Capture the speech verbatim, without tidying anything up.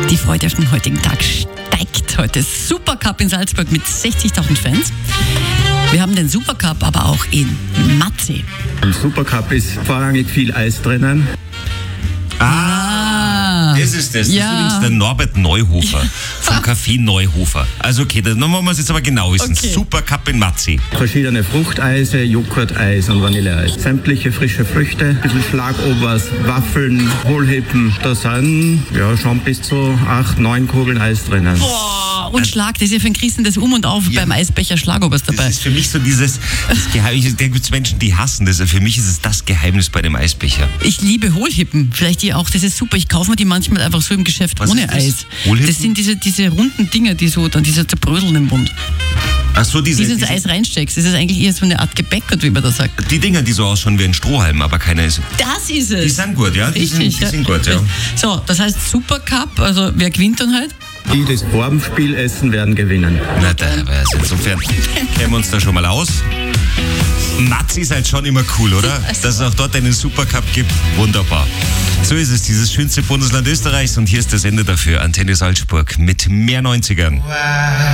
Die Freude auf den heutigen Tag steigt heute. Supercup in Salzburg mit sechzigtausend Fans. Wir haben den Supercup aber auch in Matze. Im Supercup ist vorrangig viel Eis drinnen. Ah, das ist das. Das ja. ist übrigens der Norbert Neuhofer vom Café Neuhofer. Also okay, dann wollen wir es jetzt aber genau wissen. Okay. Supercup in Matze. Verschiedene Fruchteise, Joghurteis und Vanilleeis. Sämtliche frische Früchte, ein bisschen Schlagobers, Waffeln, Hohlhippen. Da sind ja schon bis zu acht, neun Kugeln Eis drinnen. Boah, und Schlag, das ist ja für den Christen das Um und Auf Ja. beim Eisbecher Schlagobers dabei. Das ist für mich so dieses das Geheimnis. Da gibt es Menschen, die hassen das. Für mich ist es das Geheimnis bei dem Eisbecher. Ich liebe Hohlhippen. Vielleicht die auch, das ist super. Ich kaufe mir die manchmal einfach so im Geschäft Was ohne ist das? Eis. Hohlhippen? Das sind diese, diese runden Dinger, die so dann diese zerbröseln im Mund. Ach so, diese, Dieses diese Eis reinsteckst, das ist eigentlich eher so eine Art Gebäck, wie man das sagt. die Dinger, die so ausschauen wie ein Strohhalm, aber keiner ist. Das ist es. Die sind gut, ja? Die Richtig, sind, die sind gut, ja. So, das heißt Supercup, also wer gewinnt dann halt? Die das Formspiel essen, werden gewinnen. Na, da, also insofern kennen wir uns da schon mal aus. Matze ist halt schon immer cool, oder? Dass es auch dort einen Supercup gibt, wunderbar. So ist es, dieses schönste Bundesland Österreichs und hier ist das Ende dafür, Antenne Salzburg mit mehr neunzigern.